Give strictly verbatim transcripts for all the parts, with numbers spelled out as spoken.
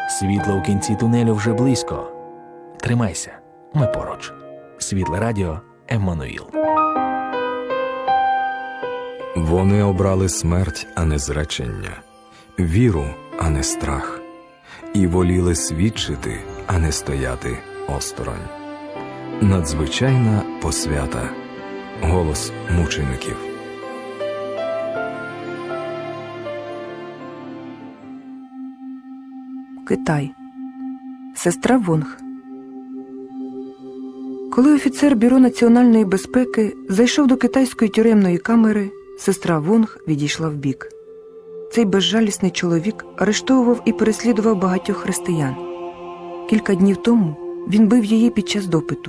Світло у кінці тунелю вже близько. Тримайся, ми поруч. Світле радіо Еммануїл. Вони обрали смерть, а не зречення, віру, а не страх, і воліли свідчити, а не стояти осторонь. Надзвичайна посвята. Голос мучеників. Китай. Сестра Вонг. Коли офіцер Бюро національної безпеки зайшов до китайської тюремної камери, сестра Вонг відійшла вбік. Цей безжалісний чоловік арештовував і переслідував багатьох християн. Кілька днів тому він бив її під час допиту.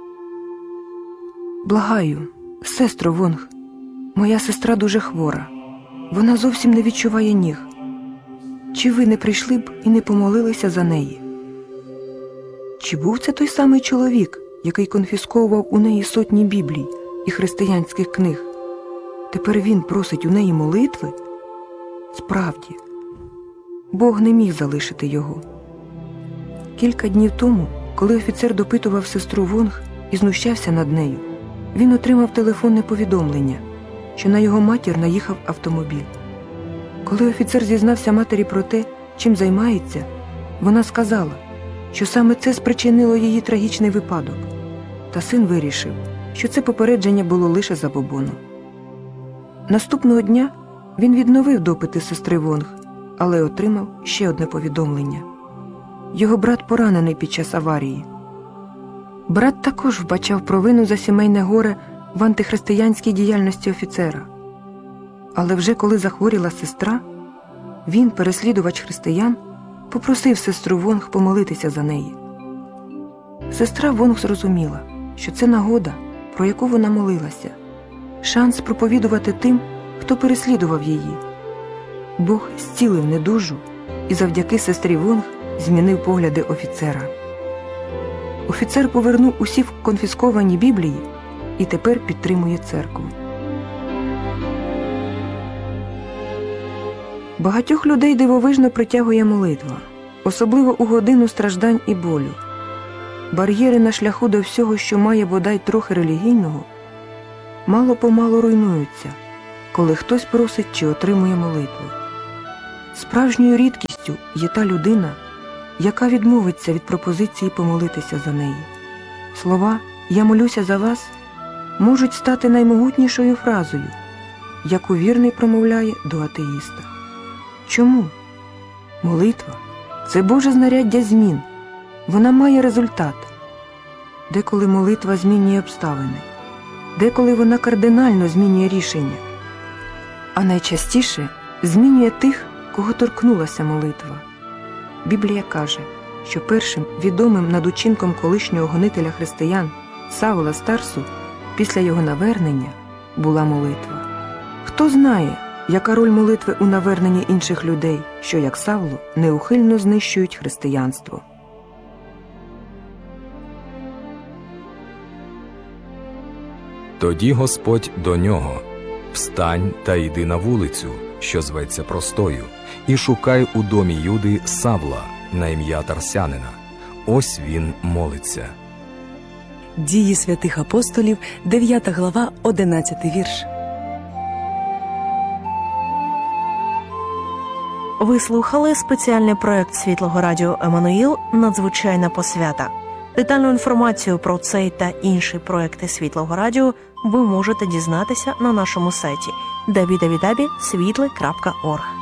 «Благаю, сестро Вонг, моя сестра дуже хвора. Вона зовсім не відчуває ніг. Чи ви не прийшли б і не помолилися за неї?» Чи був це той самий чоловік, який конфісковував у неї сотні біблій і християнських книг? Тепер він просить у неї молитви? Справді, Бог не міг залишити його. Кілька днів тому, коли офіцер допитував сестру Вонг і знущався над нею, він отримав телефонне повідомлення, що на його матір наїхав автомобіль. Коли офіцер зізнався матері про те, чим займається, вона сказала, що саме це спричинило її трагічний випадок. Та син вирішив, що це попередження було лише забобоном. Наступного дня він відновив допити сестри Вонг, але отримав ще одне повідомлення. Його брат поранений під час аварії. Брат також вбачав провину за сімейне горе в антихристиянській діяльності офіцера. Але вже коли захворіла сестра, він, переслідувач християн, попросив сестру Вонг помолитися за неї. Сестра Вонг зрозуміла, що це нагода, про яку вона молилася, шанс проповідувати тим, хто переслідував її. Бог зцілив недужу і завдяки сестрі Вонг змінив погляди офіцера. Офіцер повернув усі конфісковані біблії і тепер підтримує церкву. Багатьох людей дивовижно притягує молитва, особливо у годину страждань і болю. Бар'єри на шляху до всього, що має бодай трохи релігійного, мало-помалу руйнуються, коли хтось просить чи отримує молитву. Справжньою рідкістю є та людина, яка відмовиться від пропозиції помолитися за неї. Слова «Я молюся за вас» можуть стати наймогутнішою фразою, яку вірний промовляє до атеїста. Чому? Молитва – це Боже знаряддя змін. Вона має результат. Деколи молитва змінює обставини, деколи вона кардинально змінює рішення, а найчастіше змінює тих, кого торкнулася молитва. Біблія каже, що першим відомим над учинком колишнього гонителя християн Саула з Тарсу після його навернення була молитва. Хто знає, яка роль молитви у наверненні інших людей, що, як Савло, неухильно знищують християнство. Тоді Господь до нього: «Встань та йди на вулицю, що зветься Простою, і шукай у домі Юди Савла на ім'я Тарсянина. Ось він молиться». Дії святих апостолів, дев'ята глава, одинадцятий вірш. Ви слухали спеціальний проект Світлого радіо Еммануїл «Надзвичайна посвята». Детальну інформацію про цей та інші проекти Світлого радіо ви можете дізнатися на нашому сайті дабл ю дабл ю дабл ю крапка світле крапка орг.